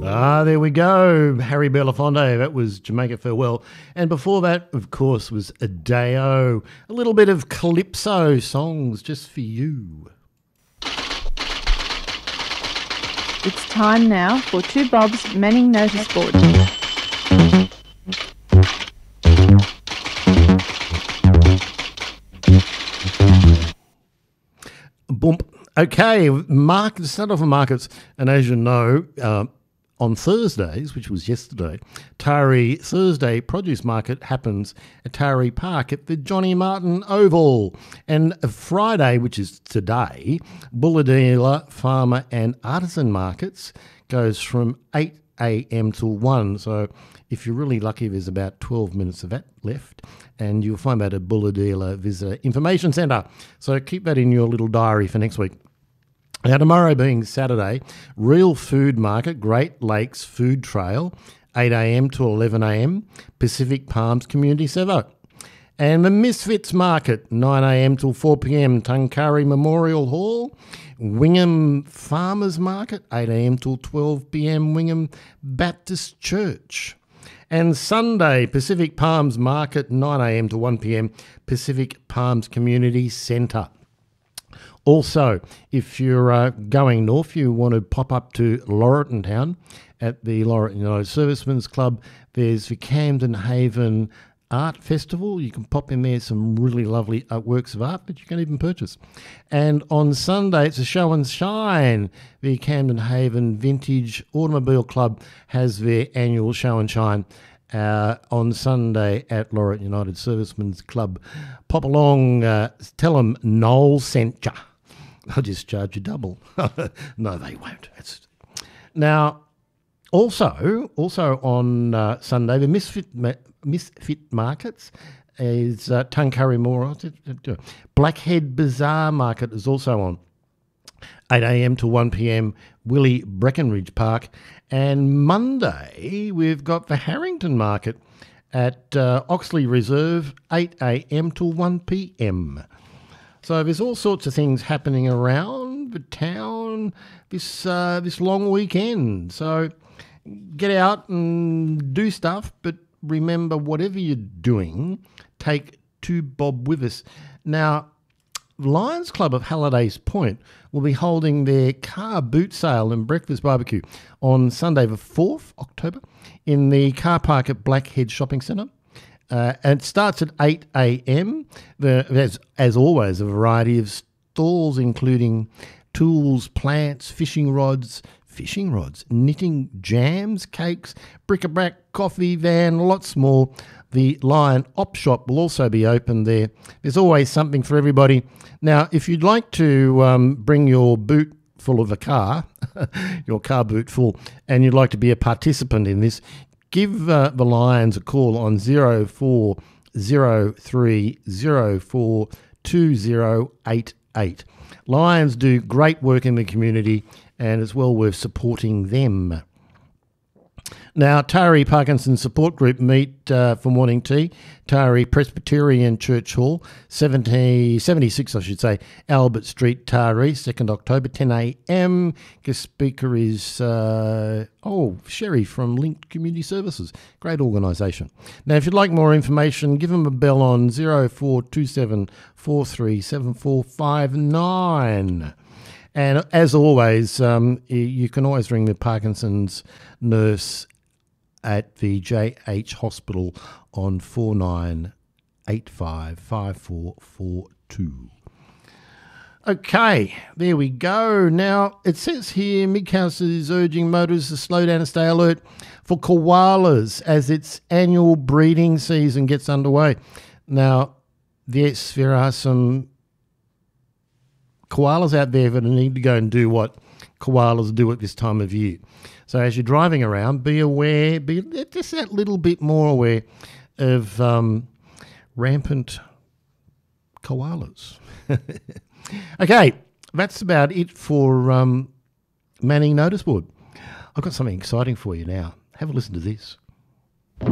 There we go. Harry Belafonte. That was Jamaica Farewell. And before that, of course, was Adeo. A little bit of Calypso songs just for you. It's time now for Two Bob's Manning Notice Board. Boom. Okay, start off with markets. And as you know, on Thursdays, which was yesterday, Taree Thursday Produce Market happens at Taree Park at the Johnny Martin Oval. And Friday, which is today, Bulahdelah Farmer and Artisan Markets goes from 8 a.m. till 1. So if you're really lucky, there's about 12 minutes of that left. And you'll find that at Bulahdelah Visitor Information Centre. So keep that in your little diary for next week. Now, tomorrow being Saturday, Real Food Market, Great Lakes Food Trail, 8 a.m. to 11 a.m., Pacific Palms Community Centre. And the Misfits Market, 9 a.m. till 4 p.m., Tuncurry Memorial Hall. Wingham Farmers Market, 8 a.m. till 12 p.m., Wingham Baptist Church. And Sunday, Pacific Palms Market, 9 a.m. to 1 p.m., Pacific Palms Community Centre. Also, if you're going north, you want to pop up to Laurieton Town at the Laurieton United Servicemen's Club. There's the Camden Haven Art Festival. You can pop in there, some really lovely works of art that you can even purchase. And on Sunday, it's a show and shine. The Camden Haven Vintage Automobile Club has their annual show and shine on Sunday at Laurieton United Servicemen's Club. Pop along, tell them Noel sent ya. I'll just charge you double. No, they won't. Now, also on Sunday, the Misfit Markets is Tuncurry Moor. Blackhead Bazaar Market is also on. 8 a.m. to 1 p.m, Willie Breckenridge Park. And Monday, we've got the Harrington Market at Oxley Reserve, 8 a.m. to 1 p.m. So there's all sorts of things happening around the town this long weekend. So get out and do stuff, but remember, whatever you're doing, take Two Bob with us. Now, Lions Club of Hallidays Point will be holding their car boot sale and breakfast barbecue on Sunday the 4th October in the car park at Blackhead Shopping Centre. And it starts at 8 a.m. There's, as always, a variety of stalls, including tools, plants, fishing rods, knitting, jams, cakes, bric-a-brac, coffee van, lots more. The Lion Op Shop will also be open there. There's always something for everybody. Now, if you'd like to bring your boot full of a car, your car boot full, and you'd like to be a participant in this, give the Lions a call on 0403042088. Lions do great work in the community, and it's well worth supporting them. Now, Taree Parkinson Support Group meet for morning tea. Taree Presbyterian Church Hall, 76, Albert Street, Taree, 2nd October, 10 a.m. Guest speaker is, Sherry from Linked Community Services. Great organisation. Now, if you'd like more information, give them a bell on 0427 437459. And as always, you can always ring the Parkinson's nurse at the JH Hospital on 49855442. Okay, there we go. Now, it says here, Midcouncil is urging motorists to slow down and stay alert for koalas as its annual breeding season gets underway. Now, yes, there are some koalas out there that need to go and do what koalas do at this time of year. So as you're driving around, be aware, be just that little bit more aware of rampant koalas. Okay, that's about it for Manning Notice Board. I've got something exciting for you now. Have a listen to this.